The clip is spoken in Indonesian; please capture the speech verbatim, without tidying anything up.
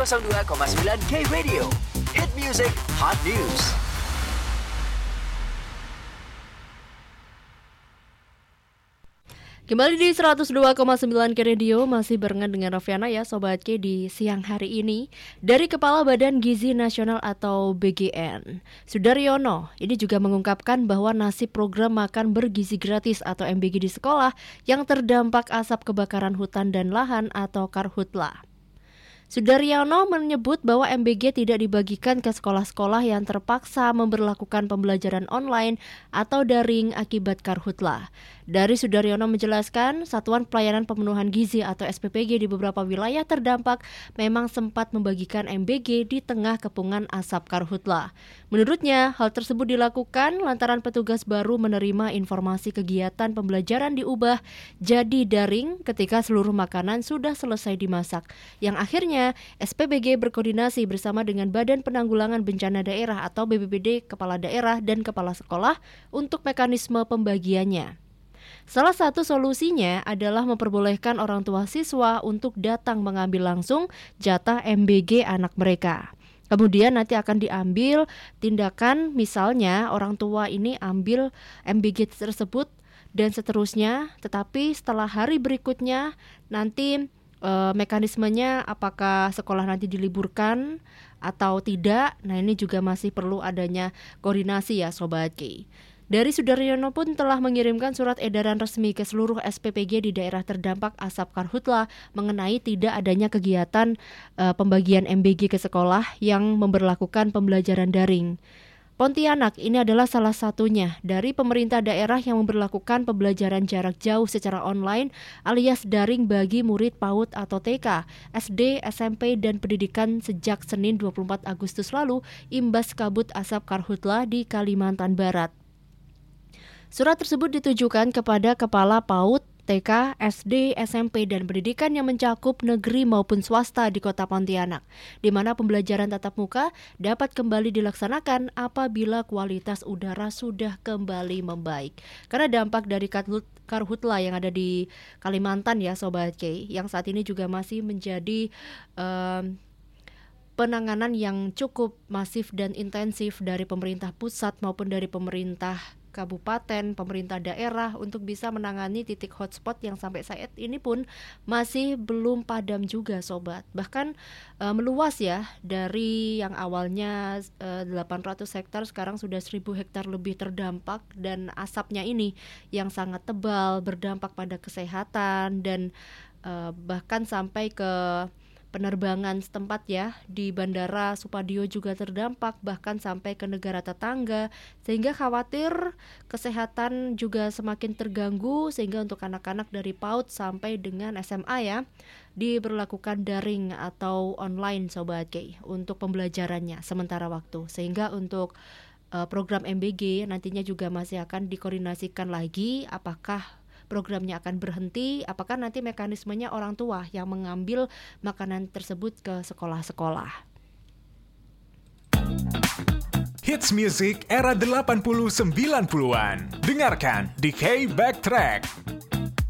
nol dua koma sembilan K Radio, Hit Music Hot News. Kembali di seratus dua koma sembilan K Radio, masih barengan dengan Raffiana ya Sobat K di siang hari ini. Dari Kepala Badan Gizi Nasional atau B G N, Sudaryono, ini juga mengungkapkan bahwa nasib program makan bergizi gratis atau M B G di sekolah yang terdampak asap kebakaran hutan dan lahan atau Karhutla. Sudaryono menyebut bahwa M B G tidak dibagikan ke sekolah-sekolah yang terpaksa memberlakukan pembelajaran online atau daring akibat Karhutla. Dari Sudaryono menjelaskan, Satuan Pelayanan Pemenuhan Gizi atau S P P G di beberapa wilayah terdampak memang sempat membagikan M B G di tengah kepungan asap Karhutla. Menurutnya, hal tersebut dilakukan lantaran petugas baru menerima informasi kegiatan pembelajaran diubah jadi daring ketika seluruh makanan sudah selesai dimasak, yang akhirnya S P B G berkoordinasi bersama dengan Badan Penanggulangan Bencana Daerah atau B P B D, Kepala Daerah dan Kepala Sekolah untuk mekanisme pembagiannya. Salah satu solusinya adalah memperbolehkan orang tua siswa untuk datang mengambil langsung jatah M B G anak mereka. Kemudian nanti akan diambil tindakan, misalnya orang tua ini ambil M B G tersebut dan seterusnya, tetapi setelah hari berikutnya nanti e, mekanismenya apakah sekolah nanti diliburkan atau tidak. Nah, ini juga masih perlu adanya koordinasi ya Sobat K. Dari Sudaryono pun telah mengirimkan surat edaran resmi ke seluruh S P P G di daerah terdampak asap Karhutla mengenai tidak adanya kegiatan e, pembagian M B G ke sekolah yang memberlakukan pembelajaran daring. Pontianak ini adalah salah satunya dari pemerintah daerah yang memberlakukan pembelajaran jarak jauh secara online alias daring bagi murid PAUD atau T K, S D, S M P, dan pendidikan sejak Senin dua puluh empat Agustus lalu imbas kabut asap Karhutla di Kalimantan Barat. Surat tersebut ditujukan kepada Kepala PAUD, T K, S D, S M P, dan pendidikan yang mencakup negeri maupun swasta di Kota Pontianak, di mana pembelajaran tatap muka dapat kembali dilaksanakan apabila kualitas udara sudah kembali membaik. Karena dampak dari Karhutla yang ada di Kalimantan ya Sobat K, yang saat ini juga masih menjadi um, penanganan yang cukup masif dan intensif dari pemerintah pusat maupun dari pemerintah kabupaten, pemerintah daerah untuk bisa menangani titik hotspot yang sampai saat ini pun masih belum padam juga Sobat. Bahkan e, meluas ya, dari yang awalnya e, delapan ratus hektar sekarang sudah seribu hektar lebih terdampak, dan asapnya ini yang sangat tebal berdampak pada kesehatan dan e, bahkan sampai ke penerbangan setempat ya. Di Bandara Supadio juga terdampak, bahkan sampai ke negara tetangga, sehingga khawatir kesehatan juga semakin terganggu, sehingga untuk anak-anak dari PAUD sampai dengan S M A ya diberlakukan daring atau online Sobat K untuk pembelajarannya sementara waktu, sehingga untuk uh, program M B G nantinya juga masih akan dikoordinasikan lagi apakah programnya akan berhenti, apakah nanti mekanismenya orang tua yang mengambil makanan tersebut ke sekolah-sekolah. Hits music era delapan puluh sembilan puluhan. Dengarkan di K Backtrack.